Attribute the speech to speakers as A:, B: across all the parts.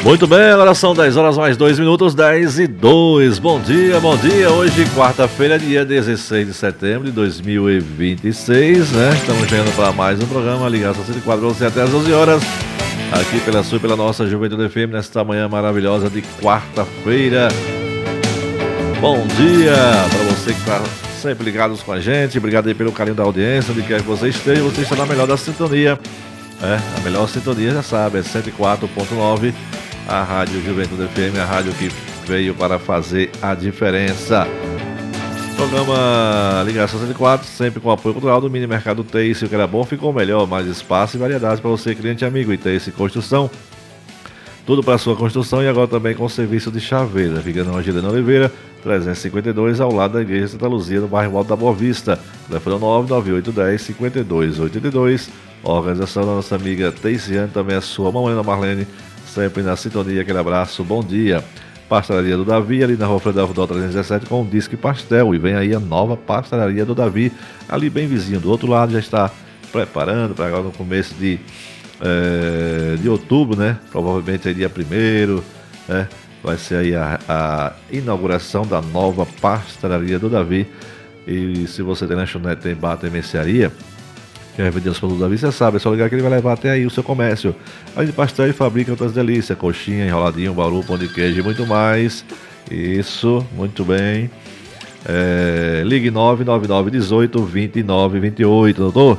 A: Muito bem, agora são 10 horas mais 2 minutos, 10 e 2. Bom dia, bom dia. Hoje, quarta-feira, dia 16 de setembro de 2026, né? Estamos chegando para mais um programa Ligação 104 para você até às 12 horas. Aqui pela sua e pela nossa Juventude FM, nesta manhã maravilhosa de quarta-feira. Bom dia para você que está sempre ligados com a gente. Obrigado aí pelo carinho da audiência, onde quer que você esteja. Você está na melhor da sintonia. A melhor sintonia, já sabe, é 104.9. A Rádio Juventude FM, a rádio que veio para fazer a diferença. Programa Ligação 104, sempre com apoio cultural do Mini Mercado Teice. O que era bom ficou melhor, mais espaço e variedade para você, cliente e amigo. E Teice Construção, tudo para sua construção, e agora também com serviço de chaveira. Fica na Angilena Oliveira, 352, ao lado da Igreja Santa Luzia, no bairro Alto da Boa Vista. Telefone 99810-5282. Organização da nossa amiga Teiciane, também a sua mamãe Ana Marlene, sempre na sintonia. Aquele abraço, bom dia. Pastelaria do Davi, ali na rua Fredel 317, com o Disque Pastel. E vem aí a nova Pastelaria do Davi, ali bem vizinho do outro lado. Já está preparando para agora no começo de outubro, né? Provavelmente aí dia 1º, né? Vai ser aí a inauguração da nova Pastelaria do Davi. E se você tem lanchonete, tem bar, tem mercearia, quer vender os produtos do Davi, você sabe, é só ligar que ele vai levar até aí o seu comércio. Além de pastel, ele fabrica outras delícias, coxinha, enroladinho, bauru, pão de queijo e muito mais. Isso, muito bem. Ligue 99918-2928, doutor.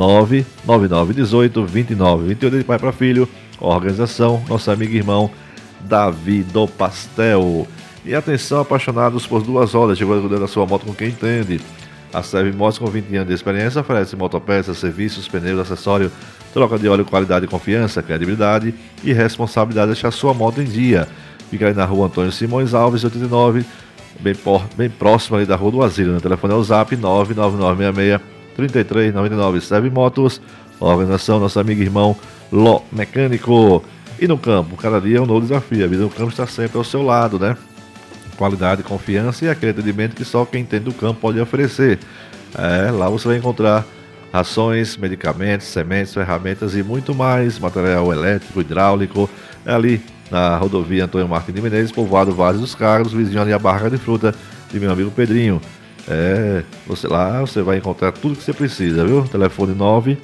A: 99918-2928, de pai para filho. Organização, nosso amigo e irmão Davi do Pastel. E atenção, apaixonados por 2 horas, chegou a cuidar da sua moto com quem entende. A Serve Motos, com 20 anos de experiência, oferece motopeças, serviços, pneus, acessórios, troca de óleo, qualidade, confiança, credibilidade e responsabilidade de deixar sua moto em dia. Fica ali na rua Antônio Simões Alves, 89, bem próximo ali da rua do Asilo. O telefone é o Zap 99966-3399. Serve Motos, organização, nosso amigo e irmão Ló Mecânico. E no campo, cada dia é um novo desafio. A vida no campo está sempre ao seu lado, né? Qualidade, confiança e aquele atendimento que só quem entende do campo pode oferecer. Lá você vai encontrar rações, medicamentos, sementes, ferramentas e muito mais. Material elétrico, hidráulico. Ali na rodovia Antônio Martins de Menezes, povoado Vale dos Carlos, vizinho ali a Barra de Fruta de meu amigo Pedrinho. Você vai encontrar tudo que você precisa, viu? Telefone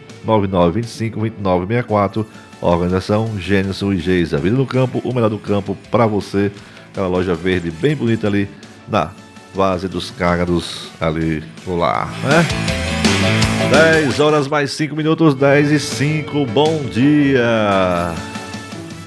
A: 99925-2964. Organização Gênesis e Geisa. Vida no campo, o melhor do campo para você. Aquela loja verde bem bonita ali na Vase dos Cágados, ali lá, né? 10 horas mais 5 minutos, 10 e 5, bom dia!